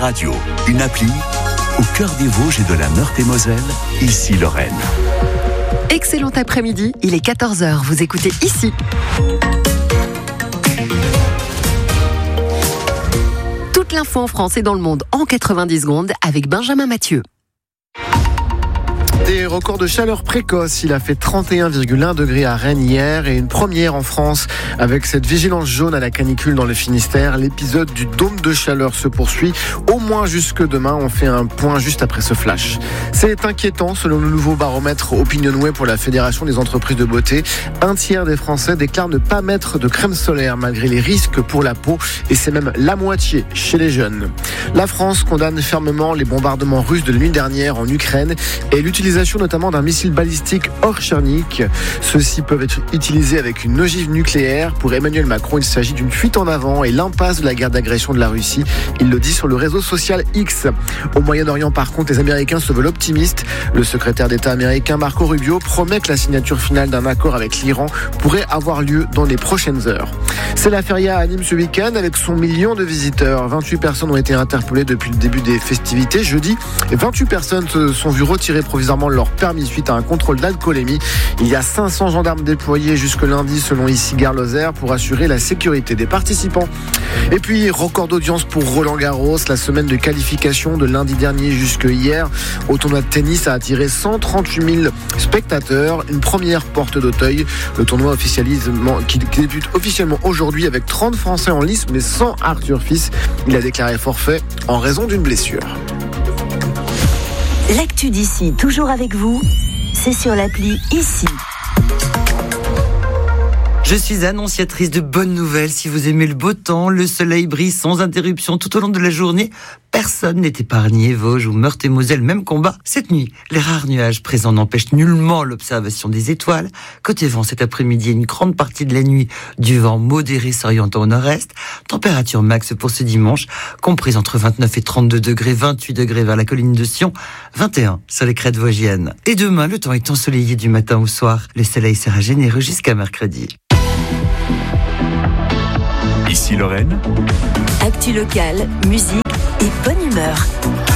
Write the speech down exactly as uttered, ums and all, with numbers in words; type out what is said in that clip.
Radio, une appli au cœur des Vosges et de la Meurthe-et-Moselle, ici Lorraine. Excellent après-midi, il est quatorze heures, vous écoutez ici. Toute l'info en France et dans le monde en quatre-vingt-dix secondes avec Benjamin Mathieu. Des records de chaleur précoce. Il a fait trente et un virgule un degrés à Rennes hier et une première en France avec cette vigilance jaune à la canicule dans le Finistère. L'épisode du dôme de chaleur se poursuit au moins jusque demain. On fait un point juste après ce flash. C'est inquiétant selon le nouveau baromètre Opinionway pour la Fédération des entreprises de beauté. Un tiers des Français déclarent ne pas mettre de crème solaire malgré les risques pour la peau et c'est même la moitié chez les jeunes. La France condamne fermement les bombardements russes de la nuit dernière en Ukraine et l'utilisation notamment d'un missile balistique Orchernik. Ceux-ci peuvent être utilisés avec une ogive nucléaire. Pour Emmanuel Macron, il s'agit d'une fuite en avant et l'impasse de la guerre d'agression de la Russie. Il le dit sur le réseau social X. Au Moyen-Orient, par contre, les Américains se veulent optimistes. Le secrétaire d'État américain Marco Rubio promet que la signature finale d'un accord avec l'Iran pourrait avoir lieu dans les prochaines heures. C'est la feria à Nîmes ce week-end avec son million de visiteurs. vingt-huit personnes ont été interpellées depuis le début des festivités. Jeudi, vingt-huit personnes se sont vues retirer provisoirement leur permis suite à un contrôle d'alcoolémie. Il y a cinq cents gendarmes déployés jusque lundi selon ici Gare Lozère pour assurer la sécurité des participants. Et puis, record d'audience pour Roland Garros. La semaine de qualification de lundi dernier jusque hier au tournoi de tennis a attiré cent trente-huit mille spectateurs. Une première porte d'Auteuil. Le tournoi officialisement, qui débute officiellement aujourd'hui avec trente Français en lice mais sans Arthur Fils. Il a déclaré forfait en raison d'une blessure. L'actu d'ici, toujours avec vous, c'est sur l'appli Ici. Je suis annonciatrice de bonnes nouvelles. Si vous aimez le beau temps, le soleil brille sans interruption tout au long de la journée. Personne n'est épargné, Vosges ou Meurthe-et-Moselle, même combat. Cette nuit, les rares nuages présents n'empêchent nullement l'observation des étoiles. Côté vent, cet après-midi, une grande partie de la nuit, du vent modéré s'orientant au nord-est. Température max pour ce dimanche, comprise entre vingt-neuf et trente-deux degrés, vingt-huit degrés vers la colline de Sion, vingt et un sur les crêtes vosgiennes. Et demain, le temps est ensoleillé du matin au soir. Le soleil sera généreux jusqu'à mercredi. Ici Lorraine. Actu locale, musique et bonne humeur.